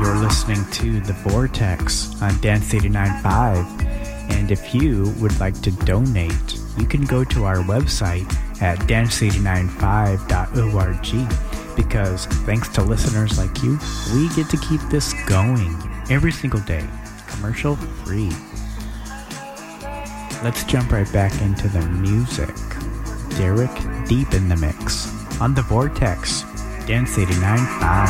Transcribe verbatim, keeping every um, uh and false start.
You're listening to The Vortex on Dance eighty-nine point five. And if you would like to donate, you can go to our website at dance eight nine five dot org, because thanks to listeners like you, we get to keep this going every single day, commercial free. Let's jump right back into the music. Derek Deep in the mix on The Vortex, Dance eighty-nine point five.